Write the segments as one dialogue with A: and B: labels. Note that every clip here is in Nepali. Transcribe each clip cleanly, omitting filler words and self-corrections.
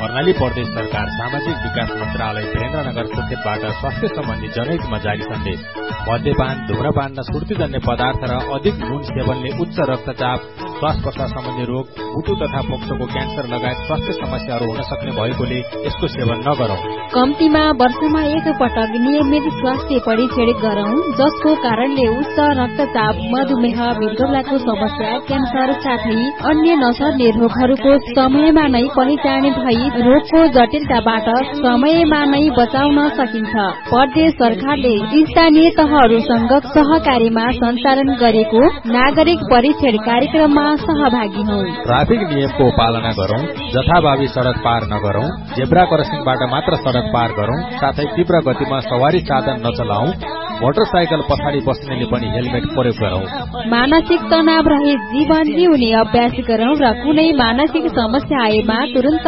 A: कर्णाली प्रदेश सरकार सामाजिक विकास मन्त्रालय वीरेन्द्रनगर सुर्खेतबाट स्वास्थ्य सम्बन्धी जनहितमा जारी सन्देश। मद्यपान, धूम्रपान र सुर्तीजन्य पदार्थ र अधिक नुन सेवनले उच्च रक्तचाप, श्वास प्रश्वास सम्बन्धी रोग, मुटु तथा फोक्सोको क्यान्सर लगायत स्वास्थ्य समस्याहरू हुन सक्ने भएकोले यसको सेवन नगरौं।
B: कम्तीमा वर्षमा एक पटक नियमित स्वास्थ्य परीक्षण गरौं, जसको कारणले उच्च रक्तचाप, मधुमेह, मृगौलाको समस्या, क्यान्सर साथै अन्य नसर्ने रोगहरूको समयमा नै पहिचान भई रोगको जटिलताबाट समयमा नै बचाउन सकिन्छ। प्रदेश सरकारले स्थानीय तहहरूसँग सहकारीमा सञ्चालन गरेको नागरिक परीक्षण कार्यक्रममा सहभागी हौं।
A: ट्राफिक नियमको पालना गरौं, जथाभावी सड़क पार नगरौं, जेब्रा क्रसिङबाट मात्र सड़क पार गरौं, साथै तीव्र गतिमा सवारी साधन नचलाऊ, मोटरसाइकल पछाडि बस्नेले पनि हेलमेट प्रयोग गरौं।
B: मानसिक तनाव रहित जीवन जिउने अभ्यास गरौं र कुनै मानसिक समस्या आएमा तुरन्त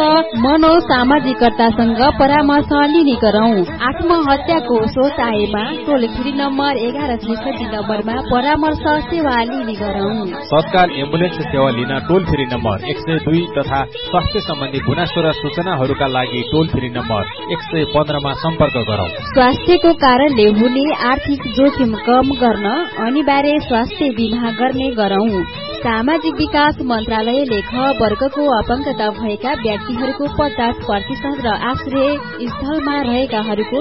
B: मनोसामाजिकतासँग परामर्श लिने गरौं। आत्महत्याको सोच आएमा टोल फ्री नम्बर 1166 नम्बरमा परामर्श सेवा लिने गरौं।
A: तत्काल एम्बुलेन्स सेवा लिन टोल फ्री नम्बर 102 तथा स्वास्थ्य सम्बन्धी गुनासो र सूचनाहरूका लागि टोल फ्री नम्बर 115 मा सम्पर्क गरौं।
B: स्वास्थ्यको कारणले हुने आर्थिक जोखिम कम गर्न अनिवार्य स्वास्थ्य बीमा गर्ने गरौं। सामाजिक विकास मन्त्रालयले ख वर्गको अपंगता भएका व्यक्तिहरूको 50% र आश्रय स्थलमा रहेकाहरूको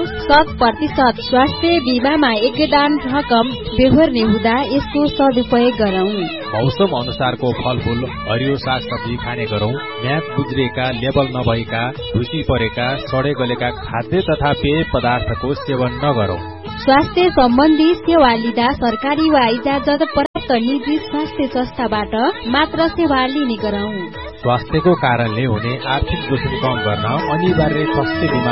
B: 100% स्वास्थ्य बीमामा योगदान रकम बेहोर्ने हुँदा यसको सदुपयोग गरौं।
A: मौसम अनुसारको फलफूल, हरियो साग सब्जी खाने गरौं। म्याद गुज्रिएका, लेबल नभएका, ढुसी परेका, सडे गलेका खाद्य तथा पेय पदार्थको सेवन नगरौं।
B: स्वास्थ्य सम्बन्धी सेवा लिँदा सरकारी वा इजाजत प्राप्त निजी स्वास्थ्य संस्थाबाट मात्र सेवा लिने गरौं।
A: स्वास्थ्यको कारणले हुने आर्थिक जोखिम कम गर्न अनिवार्य स्वास्थ्य बीमा